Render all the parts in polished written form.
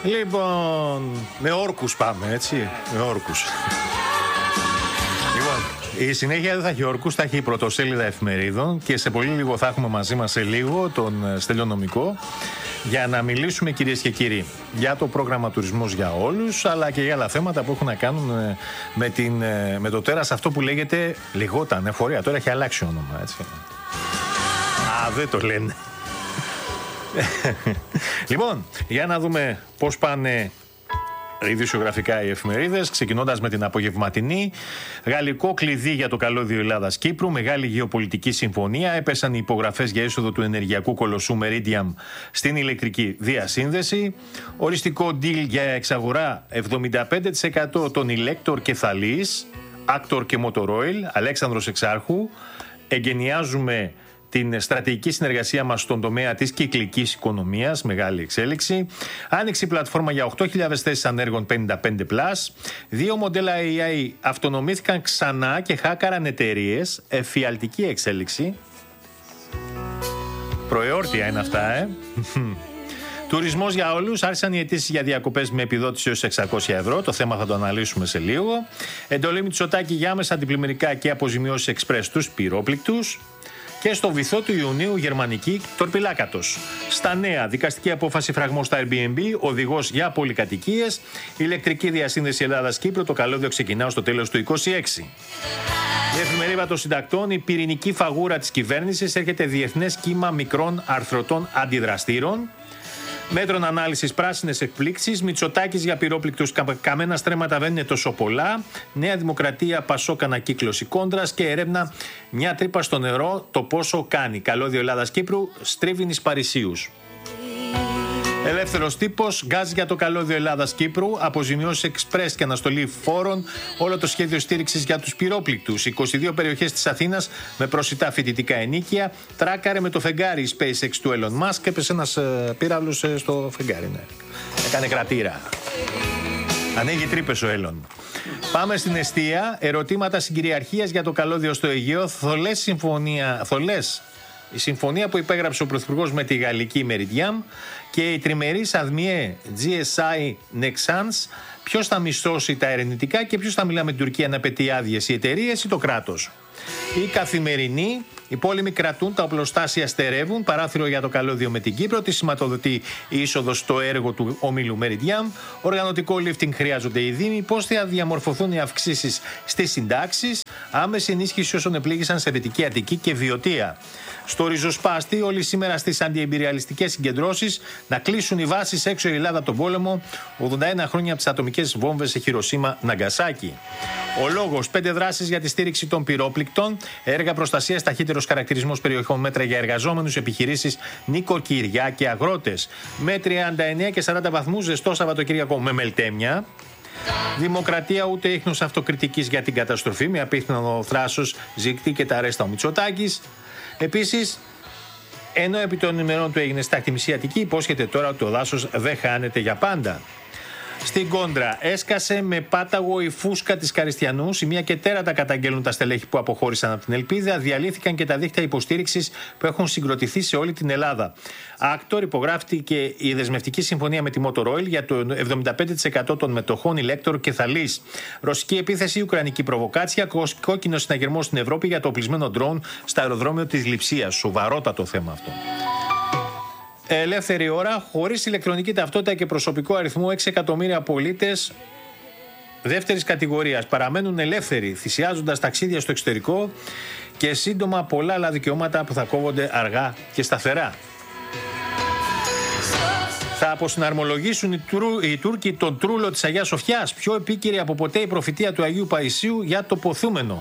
Λοιπόν, με όρκους πάμε, έτσι. Με όρκους. Λοιπόν, η συνέχεια δεν θα έχει όρκους, θα έχει πρωτοσέλιδα εφημερίδων και σε πολύ λίγο θα έχουμε μαζί μας σε λίγο τον Στέλιο Νομικό για να μιλήσουμε, κυρίες και κύριοι, για το πρόγραμμα Τουρισμός για Όλους, αλλά και για άλλα θέματα που έχουν να κάνουν με το τέρας αυτό που λεγόταν εφορία, τώρα έχει αλλάξει όνομα, έτσι. Α, δεν το λένε. Λοιπόν, για να δούμε πώς πάνε ειδησιογραφικά οι εφημερίδες, ξεκινώντας με την απογευματινή. Γαλλικό κλειδί για το καλώδιο Ελλάδας-Κύπρου, μεγάλη γεωπολιτική συμφωνία, έπεσαν οι υπογραφές για είσοδο του ενεργειακού κολοσσού Meridiam στην ηλεκτρική διασύνδεση, οριστικό deal για εξαγορά 75% των Elector και Θαλής, Actor και Motoroil, Αλέξανδρος Εξάρχου, εγκαινιάζουμε την στρατηγική συνεργασία μας στον τομέα της κυκλικής οικονομίας, μεγάλη εξέλιξη. Άνοιξη πλατφόρμα για 8.000 θέσεις ανέργων 55+. 2 μοντέλα AI αυτονομήθηκαν ξανά και χάκαραν εταιρείες. Εφιαλτική εξέλιξη. Προεόρτια είναι αυτά, Τουρισμός για όλους. Άρχισαν οι αιτήσεις για διακοπές με επιδότηση έως 600 ευρώ. Το θέμα θα το αναλύσουμε σε λίγο. Εντολή Μητσοτάκη για άμεσα αντιπλημμυρικά και αποζημιώσεις εξπρές στους πυρόπληκτους. Και στο βυθό του Ιουνίου γερμανική τορπιλάκατος. Στα νέα, δικαστική απόφαση φραγμός στα Airbnb, οδηγός για πολυκατοικίες, ηλεκτρική διασύνδεση Ελλάδας-Κύπρου, το καλώδιο ξεκινά στο τέλος του 2026. Η εφημερίδα των συντακτών, η πυρηνική φαγούρα της κυβέρνησης, έρχεται διεθνές κύμα μικρών αρθρωτών αντιδραστήρων. Μέτρων ανάλυσης πράσινες εκπλήξεις. Μητσοτάκης για πυρόπληκτους, καμένα στρέμματα δεν είναι τόσο πολλά. Νέα Δημοκρατία, Πασόκ, ανακύκλωση κόντρας και έρευνα μια τρύπα στο νερό το πόσο κάνει. Καλώδιο Ελλάδας-Κύπρου, Στρίβινης Παρισίους. Ελεύθερος τύπος, γκάζ για το καλώδιο Ελλάδας-Κύπρου, αποζημιώσεις εξπρές και αναστολή φόρων, όλο το σχέδιο στήριξης για τους πυρόπληκτους. 22 περιοχές της Αθήνας με προσιτά φοιτητικά ενοίκια. Τράκαρε με το φεγγάρι SpaceX του Elon Musk, έπεσε ένας πύραυλος στο φεγγάρι, ναι. Έκανε κρατήρα. Ανοίγει τρύπες ο Elon. Πάμε στην εστία. Ερωτήματα συγκυριαρχίας για το καλώδιο στο Αιγαίο. Θολές. Η συμφωνία που υπέγραψε ο Πρωθυπουργός με τη γαλλική Meridiam και η τριμερής ΑΔΜΙΕ GSI Nexans. Ποιος θα μισθώσει τα ερευνητικά και ποιος θα μιλά με την Τουρκία να πετύχει άδειες, οι εταιρείες ή το κράτος. Η Καθημερινή. Οι πόλεμοι κρατούν, τα οπλοστάσια στερεύουν. Παράθυρο για το καλώδιο με την Κύπρο. Τη σηματοδοτεί η είσοδος στο έργο του ομίλου Meridiam. Οργανωτικό lifting χρειάζονται οι Δήμοι. Πώς θα διαμορφωθούν οι αυξήσεις στις συντάξεις. Άμεση ενίσχυση όσων επλήγησαν σε Δυτική Αττική και Βιωτία. Στο ριζοσπάστη, όλοι σήμερα στις αντιεμπειριαλιστικές συγκεντρώσεις, να κλείσουν οι βάσεις έξω η Ελλάδα από τον πόλεμο. 81 χρόνια από τις ατομικές βόμβες σε Χιροσίμα, Ναγκασάκι. Ο λόγος, 5 δράσεις για τη στήριξη των πυρόπληκτων. Έργα προστασίας, ταχύτερος χαρακτηρισμός περιοχών, μέτρα για εργαζόμενους, επιχειρήσεις, νοικοκυριά και αγρότες. Με 39 και 40 βαθμούς ζεστό Σαββατοκύριακο με μελτέμια. Δημοκρατία, ούτε ίχνος αυτοκριτικής για την καταστροφή. Με απίθανο θράσος ζητεί και τα αρέστα ο Μητσοτάκης. Επίσης, ενώ επί των ημερών του έγινε στάχτη μισή Αττική, υπόσχεται τώρα ότι το δάσος δεν χάνεται για πάντα. Στην κόντρα, έσκασε με πάταγο η φούσκα της Καριστιανού. Σημεία και τέρατα καταγγέλνουν τα στελέχη που αποχώρησαν από την Ελπίδα. Διαλύθηκαν και τα δίκτυα υποστήριξης που έχουν συγκροτηθεί σε όλη την Ελλάδα. Άκτορ, υπογράφτηκε η δεσμευτική συμφωνία με τη Motoroil για το 75% των μετοχών Elector και Θαλής. Ρωσική επίθεση, ουκρανική προβοκάτσια, κόκκινο συναγερμός στην Ευρώπη για το οπλισμένο ντρόουν στο αεροδρόμιο της Λειψίας. Σοβαρότατο θέμα αυτό. Ελεύθερη ώρα, χωρίς ηλεκτρονική ταυτότητα και προσωπικό αριθμό, 6 εκατομμύρια πολίτες δεύτερης κατηγορίας παραμένουν ελεύθεροι, θυσιάζοντας ταξίδια στο εξωτερικό και σύντομα πολλά άλλα δικαιώματα που θα κόβονται αργά και σταθερά. Θα αποσυναρμολογήσουν οι Τούρκοι τον τρούλο της Αγίας Σοφιάς, πιο επίκαιρη από ποτέ η προφητεία του Αγίου Παϊσίου για το ποθούμενο.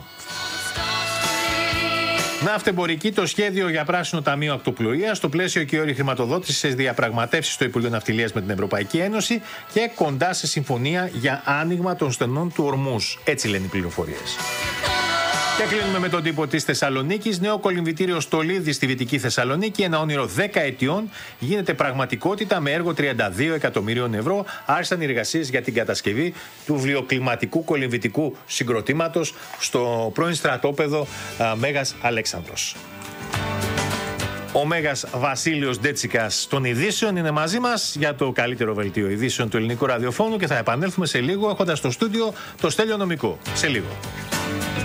Ναυτεμπορική, το σχέδιο για πράσινο ταμείο ακτοπλοείας, στο πλαίσιο και όροι χρηματοδότησης σε διαπραγματεύσεις στο Υπουργείο Ναυτιλίας με την Ευρωπαϊκή Ένωση και κοντά σε συμφωνία για άνοιγμα των στενών του Ορμούς. Έτσι λένε οι πληροφορίες. Και κλείνουμε με τον τύπο της Θεσσαλονίκης. Νέο κολυμβητήριο Στολίδη στη Δυτική Θεσσαλονίκη. Ένα όνειρο 10 ετιών γίνεται πραγματικότητα με έργο 32 εκατομμυρίων ευρώ. Άρχισαν οι εργασίες για την κατασκευή του βιοκλιματικού κολυμβητικού συγκροτήματος στο πρώην στρατόπεδο Μέγας Αλέξανδρος. Ο Μέγας Βασίλειος Ντέτσικας των ειδήσεων είναι μαζί μας για το καλύτερο βελτίο ειδήσεων του ελληνικού ραδιοφώνου και θα επανέλθουμε σε λίγο έχοντας στο στούντιο το Στέλιο Νομικό. Σε λίγο.